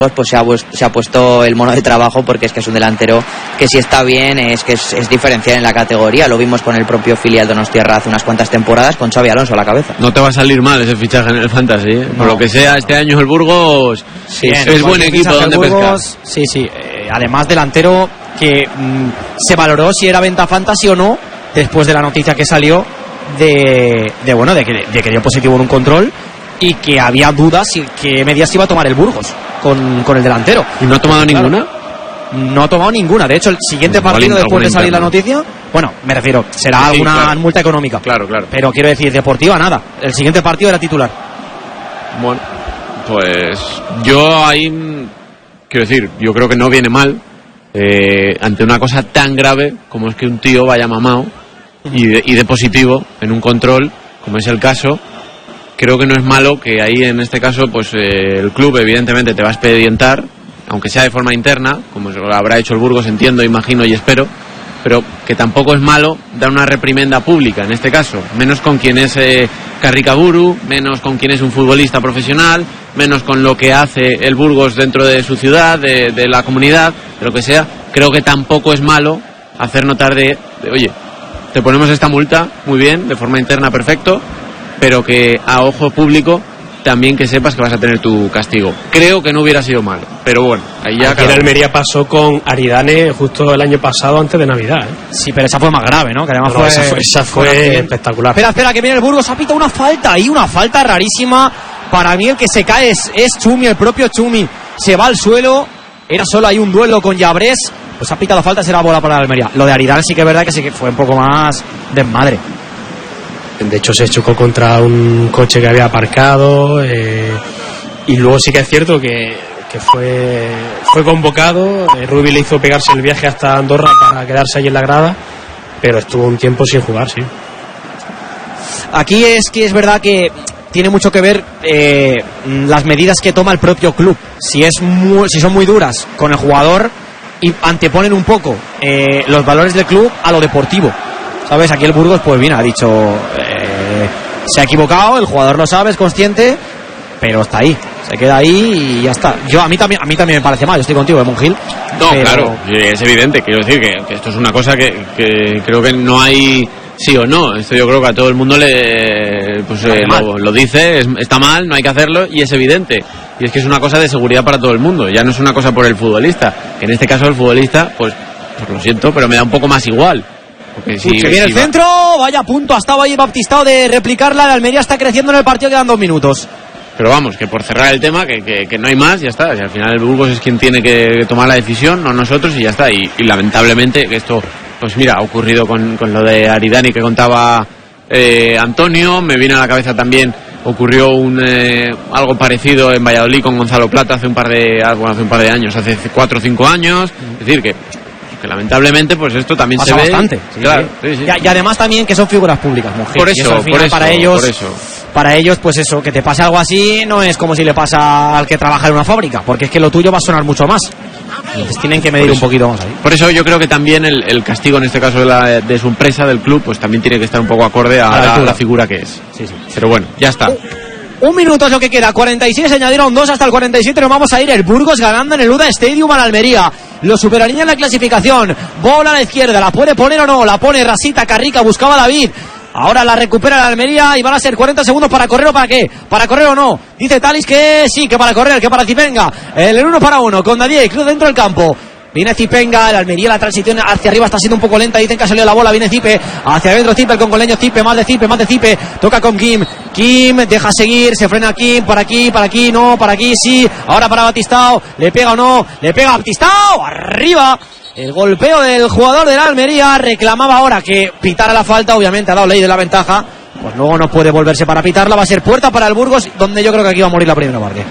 pues se ha puesto el mono de trabajo, porque es que es un delantero que si está bien es diferencial en la categoría. Lo vimos con el propio filial Donostiarra hace unas cuantas temporadas con Xabi Alonso a la cabeza. No te va a salir mal ese fichaje en el Fantasy, ¿eh? No. Por lo que sea, este año el Burgos es buen equipo donde pescar. Sí, además delantero que se valoró si era venta Fantasy o no después de la noticia que salió de que dio positivo en un control y que había dudas y qué medidas iba a tomar el Burgos con el delantero. ¿Y no ha tomado ninguna? No ha tomado ninguna. De hecho, el siguiente partido después de salir la noticia, bueno, me refiero, será alguna multa económica. Claro. Pero quiero decir, deportiva nada. El siguiente partido era titular. Bueno, pues yo ahí quiero decir, yo creo que no viene mal ante una cosa tan grave como es que un tío vaya mamado y de positivo en un control, como es el caso. Creo que no es malo que ahí en este caso pues el club evidentemente te va a expedientar, aunque sea de forma interna, como lo habrá hecho el Burgos, entiendo, imagino y espero, pero que tampoco es malo dar una reprimenda pública en este caso, menos con quien es Carricaburu, menos con quien es un futbolista profesional, menos con lo que hace el Burgos dentro de su ciudad, de la comunidad, de lo que sea. Creo que tampoco es malo hacer notar de oye, te ponemos esta multa, muy bien, de forma interna perfecto, pero que a ojo público también que sepas que vas a tener tu castigo. Creo que no hubiera sido malo, pero bueno, ahí ya... Aquí en Almería pasó con Aridane justo el año pasado antes de Navidad, ¿eh? Sí, pero esa fue más grave, ¿no? Que además esa fue espectacular. Espera, que viene el Burgos, ha pitado una falta ahí, una falta rarísima. Para mí el que se cae es Chumi, el propio Chumi. Se va al suelo, era solo ahí un duelo con Llabrés, pues ha pitado falta, será bola para la Almería. Lo de Aridane sí que es verdad que sí que fue un poco más desmadre. De hecho se chocó contra un coche que había aparcado y luego sí que es cierto que fue convocado. Rubi le hizo pegarse el viaje hasta Andorra para quedarse allí en la grada, pero estuvo un tiempo sin jugar, sí. Aquí es que es verdad que tiene mucho que ver las medidas que toma el propio club. Si son muy duras con el jugador y anteponen un poco los valores del club a lo deportivo. ¿Sabes? Aquí el Burgos, pues bien, ha dicho se ha equivocado, el jugador lo sabe, es consciente, pero está ahí, se queda ahí y ya está. A mí también me parece mal, yo estoy contigo, Monjil. No, pero... Claro, es evidente, quiero decir que esto es una cosa que creo que no hay sí o no. Esto yo creo que a todo el mundo lo dice, está mal, no hay que hacerlo y es evidente. Y es que es una cosa de seguridad para todo el mundo, ya no es una cosa por el futbolista. Que en este caso el futbolista, pues lo siento, pero me da un poco más igual. Porque que viene el centro, vaya punto, ha estado ahí Baptistao de replicarla. La Almería está creciendo en el partido, quedan 2 minutos. Pero vamos, que por cerrar el tema, que no hay más, ya está. Y al final el Burgos es quien tiene que tomar la decisión, no nosotros, y ya está. Y lamentablemente que esto, pues mira, ha ocurrido con lo de Aridane que contaba Antonio. Me viene a la cabeza también, ocurrió algo parecido en Valladolid con Gonzalo Plata hace un par de años, hace 4 o 5 años. Es decir, que lamentablemente pues esto también pasa, se ve bastante, claro, sí. Y además también que son figuras públicas, mujer. Por eso, para ellos pues eso, que te pase algo así no es como si le pasa al que trabaja en una fábrica, porque es que lo tuyo va a sonar mucho más. Entonces tienen que medir un poquito más ahí. Por eso yo creo que también el castigo en este caso de su empresa, del club, pues también tiene que estar un poco acorde a la figura que es. Sí. Pero bueno, ya está. 1 minuto es lo que queda, 46, añadieron 2 hasta el 47, nos vamos a ir. El Burgos ganando en el UDA Stadium a la Almería. Lo superaría en la clasificación. Bola a la izquierda, ¿la puede poner o no? La pone Rasita, Carrica, buscaba a David. Ahora la recupera la Almería y van a ser 40 segundos para correr o para qué. ¿Para correr o no? Dice Talis que sí, que para correr, que para Zipenga. El 1 para 1 con Nadie, Cruz dentro del campo. Viene Zipenga, el Almería, la transición hacia arriba está siendo un poco lenta, dicen que ha salido la bola, viene Zipe, hacia adentro Zipe, el congoleño Zipe, más de Zipe, toca con Kim, deja seguir, se frena Kim, para aquí, no, para aquí, sí, ahora para Baptistao, le pega o no, le pega Baptistao, arriba, el golpeo del jugador de la Almería, reclamaba ahora que pitara la falta, obviamente ha dado ley de la ventaja, pues luego no puede volverse para pitarla, va a ser puerta para el Burgos, donde yo creo que aquí va a morir la primera parte.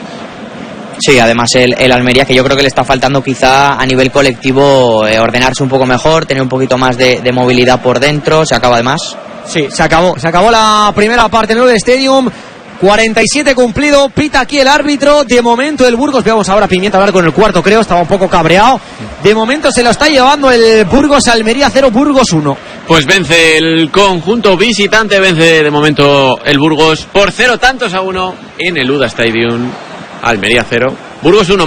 Sí, además el Almería, que yo creo que le está faltando quizá a nivel colectivo ordenarse un poco mejor, tener un poquito más de movilidad por dentro. Se acaba además. Sí, se acabó la primera parte en el Stadium. 47 cumplido, pita aquí el árbitro. De momento el Burgos, veamos ahora a Pimienta hablar con el cuarto, creo, estaba un poco cabreado. De momento se lo está llevando el Burgos, Almería 0, Burgos 1. Pues vence el conjunto visitante, vence de momento el Burgos por 0-1 en el UDA Stadium. Almería 0, Burgos 1,